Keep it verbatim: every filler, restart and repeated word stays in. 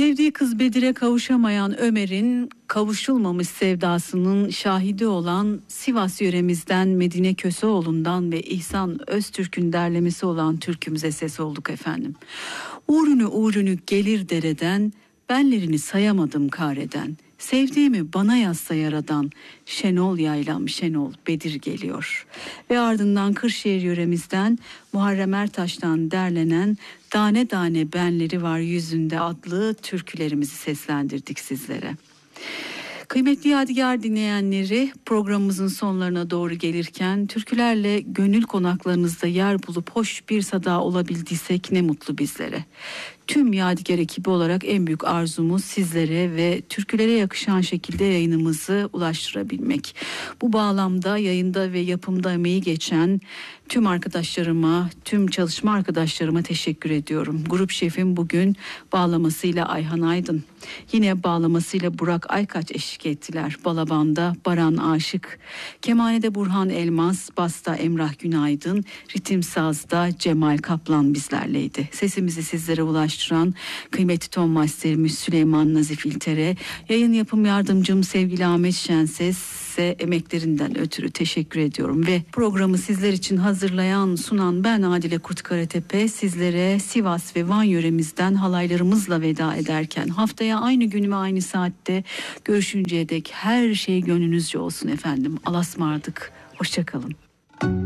Sevdiği kız Bedir'e kavuşamayan Ömer'in kavuşulmamış sevdasının şahidi olan Sivas yöremizden Medine Köseoğlu'ndan ve İhsan Öztürk'ün derlemesi olan türkümüze ses olduk efendim. Uğrunu uğrunu gelir dereden, benlerini sayamadım kareden. Sevdiğimi bana yazsa yaradan, Şenol yaylam Şenol Bedir geliyor. Ve ardından Kırşehir yöremizden Muharrem Ertaş'tan derlenen Tane Tane Benleri Var Yüzünde adlı türkülerimizi seslendirdik sizlere. Kıymetli Yadigar dinleyenleri, programımızın sonlarına doğru gelirken türkülerle gönül konaklarınızda yer bulup hoş bir sada olabildiysek ne mutlu bizlere. Tüm Yadigar ekibi olarak en büyük arzumuz sizlere ve türkülere yakışan şekilde yayınımızı ulaştırabilmek. Bu bağlamda yayında ve yapımda emeği geçen tüm arkadaşlarıma, tüm çalışma arkadaşlarıma teşekkür ediyorum. Grup şefim bugün bağlamasıyla Ayhan Aydın, yine bağlamasıyla Burak Aykaç eşlik ettiler. Balaban'da Baran Aşık, kemanede Burhan Elmas, basta Emrah Günaydın, ritim sazda Cemal Kaplan bizlerleydi. Sesimizi sizlere ulaştıran kıymetli ton masterimiz Süleyman Nazif İlter'e, yayın yapım yardımcım sevgili Ahmet Şenses size emeklerinden ötürü teşekkür ediyorum ve programı sizler için hazırlayan, sunan ben Adile Kurtkaratepe sizlere Sivas ve Van yöremizden halaylarımızla veda ederken haftaya aynı gün ve aynı saatte görüşünceye dek her şey gönlünüzce olsun efendim. Alasmardık. Hoşça kalın.